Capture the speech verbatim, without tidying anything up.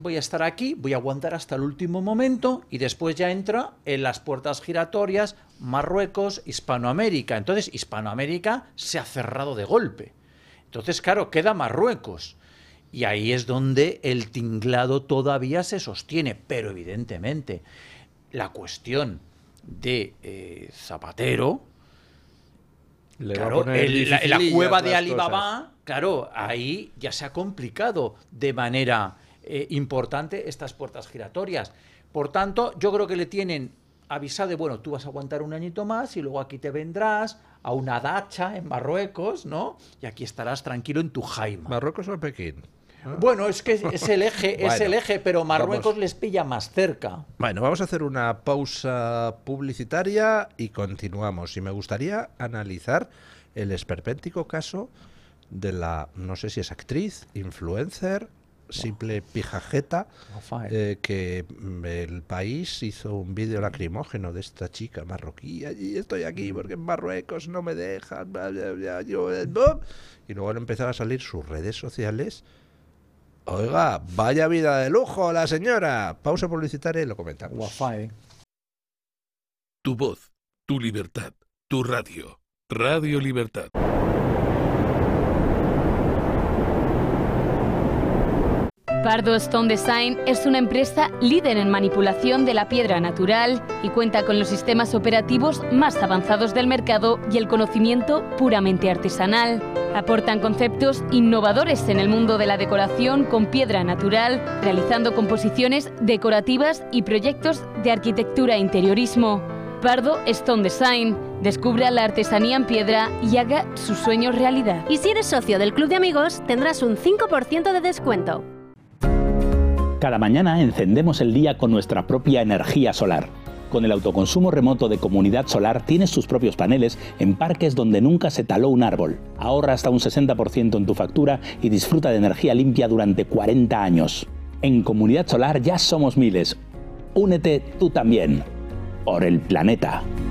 voy a estar aquí, voy a aguantar hasta el último momento y después ya entra en las puertas giratorias Marruecos, Hispanoamérica. Entonces Hispanoamérica se ha cerrado de golpe. Entonces, claro, queda Marruecos. Y ahí es donde el tinglado todavía se sostiene. Pero evidentemente la cuestión de eh, Zapatero, Le claro, va a poner el, la, la cueva de las Alibaba, cosas. claro, ahí ya se ha complicado de manera eh, importante estas puertas giratorias. Por tanto, yo creo que le tienen avisado de, bueno, tú vas a aguantar un añito más y luego aquí te vendrás a una dacha en Marruecos, ¿no? Y aquí estarás tranquilo en tu jaima. ¿Marruecos o Pekín? ¿Ah? Bueno, es que es el eje, Bueno, es el eje, pero Marruecos vamos. les pilla más cerca. Bueno, vamos a hacer una pausa publicitaria y continuamos. Y me gustaría analizar el esperpéntico caso de la, no sé si es actriz, influencer, simple pijajeta, eh, que el país hizo un vídeo lacrimógeno de esta chica marroquí. Y estoy aquí porque en Marruecos no me dejan. Bla, bla, bla, yo, bla. Y luego empezaba a salir sus redes sociales. Oiga, vaya vida de lujo la señora. Pausa publicitaria y lo comentamos. Guafa, ¿eh? Tu voz, tu libertad, tu radio. Radio Libertad. Pardo Stone Design es una empresa líder en manipulación de la piedra natural y cuenta con los sistemas operativos más avanzados del mercado y el conocimiento puramente artesanal. Aportan conceptos innovadores en el mundo de la decoración con piedra natural, realizando composiciones decorativas y proyectos de arquitectura e interiorismo. Pardo Stone Design. Descubra la artesanía en piedra y haga sus sueños realidad. Y si eres socio del Club de Amigos, tendrás un cinco por ciento de descuento. Cada mañana encendemos el día con nuestra propia energía solar. Con el autoconsumo remoto de Comunidad Solar tienes tus propios paneles en parques donde nunca se taló un árbol. Ahorra hasta un sesenta por ciento en tu factura y disfruta de energía limpia durante cuarenta años. En Comunidad Solar ya somos miles. Únete tú también. Por el planeta.